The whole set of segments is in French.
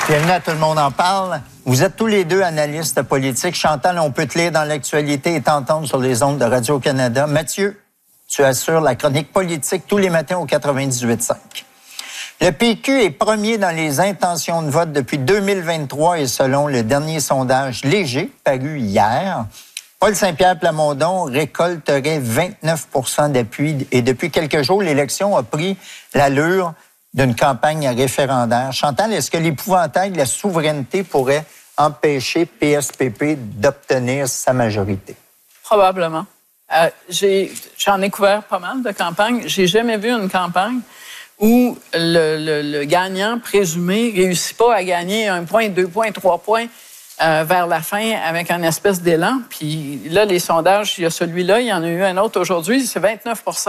Bienvenue à Tout le monde en parle. Vous êtes tous les deux analystes politiques. Chantal, on peut te lire dans l'actualité et t'entendre sur les ondes de Radio-Canada. Mathieu, tu assures la chronique politique tous les matins au 98.5. Le PQ est premier dans les intentions de vote depuis 2023 et selon le dernier sondage léger paru hier, Paul Saint-Pierre Plamondon récolterait 29 % d'appui et depuis quelques jours, l'élection a pris l'allure d'une campagne référendaire. Chantal, est-ce que l'épouvantail de la souveraineté pourrait empêcher PSPP d'obtenir sa majorité? Probablement. J'en ai couvert pas mal de campagnes. J'ai jamais vu une campagne où le gagnant présumé réussit pas à gagner 1 point, 2 points, 3 points vers la fin avec un espèce d'élan. Puis là, les sondages, il y a celui-là, il y en a eu un autre aujourd'hui, c'est 29 %.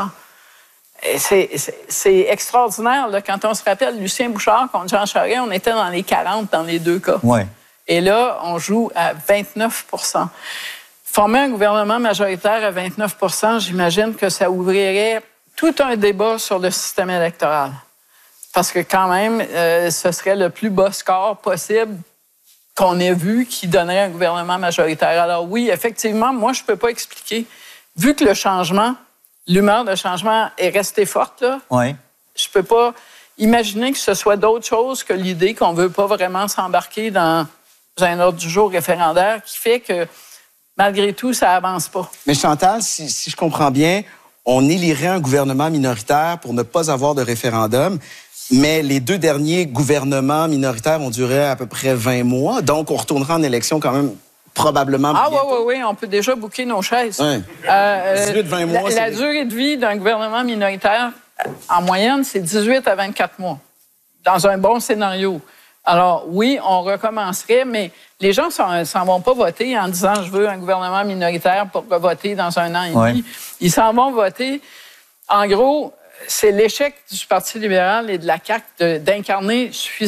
C'est extraordinaire. Là, quand on se rappelle Lucien Bouchard contre Jean Charest, on était dans les 40 dans les deux cas. Ouais. Et là, on joue à 29 %. Former un gouvernement majoritaire à 29 %, j'imagine que ça ouvrirait tout un débat sur le système électoral. Parce que quand même, ce serait le plus bas score possible qu'on ait vu qui donnerait un gouvernement majoritaire. Alors oui, effectivement, moi, je ne peux pas expliquer. Vu que le changement, l'humeur de changement est restée forte, là, ouais. Je peux pas imaginer que ce soit d'autre chose que l'idée qu'on veut pas vraiment s'embarquer dans un ordre du jour référendaire qui fait que, malgré tout, ça avance pas. Mais Chantal, si je comprends bien, on élirait un gouvernement minoritaire pour ne pas avoir de référendum, mais les 2 derniers gouvernements minoritaires ont duré à peu près 20 mois, donc on retournera en élection quand même probablement bientôt. Oui, on peut déjà booker nos chaises. Ouais. 18-20 mois. La durée de vie d'un gouvernement minoritaire, en moyenne, c'est 18 à 24 mois, dans un bon scénario. Alors, oui, on recommencerait, mais les gens s'en vont pas voter en disant « je veux un gouvernement minoritaire pour voter dans 1 an et demi Ouais. ». Ils s'en vont voter. En gros, c'est l'échec du Parti libéral et de la CAQ d'incarner suffisamment